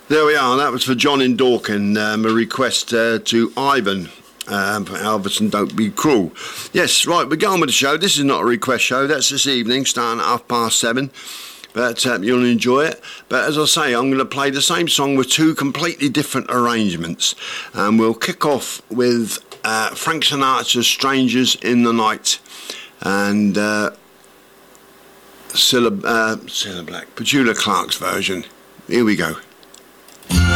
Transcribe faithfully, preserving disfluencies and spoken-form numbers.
There we are. That was for John in Dorking. Um, a request uh, to Ivan. Um, Alverson, don't be cruel. Yes, right, we're going with the show. This is not a request show. That's this evening, starting at half past seven. But um, you'll enjoy it. But as I say, I'm going to play the same song with two completely different arrangements. And we'll kick off with uh, Frank Sinatra's Strangers in the Night. And uh, Cilla, uh, Cilla Black, Petula Clark's version. Here we go.